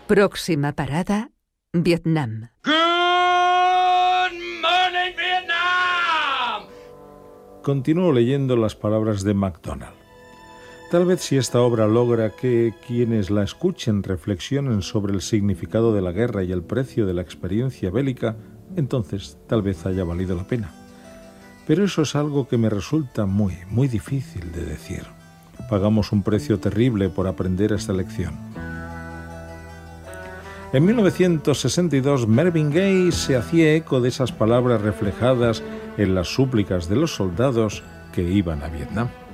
Próxima parada, Vietnam. Good morning, Vietnam. Continúo leyendo las palabras de MacDonald. Tal vez si esta obra logra que quienes la escuchen reflexionen sobre el significado de la guerra y el precio de la experiencia bélica, entonces tal vez haya valido la pena. Pero eso es algo que me resulta muy, muy difícil de decir. Pagamos un precio terrible por aprender esta lección. En 1962, Marvin Gaye se hacía eco de esas palabras reflejadas en las súplicas de los soldados que iban a Vietnam.